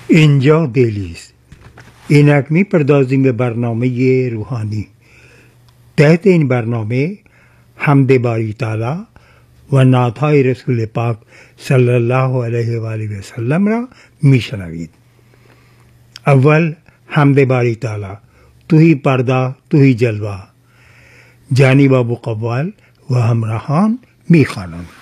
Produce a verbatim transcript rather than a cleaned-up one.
اینجا دهلیز. اینک می پردازیم به برنامه روحانی. تحت این برنامه حمد باری تعالی و نعت‌های رسول پاک صلی الله علیه و آله و سلم را می شنوید. اول حمد باری تعالی، تو هی پرده، تو هی جلوه. جانب ابو قوال و همراهان می خوانند.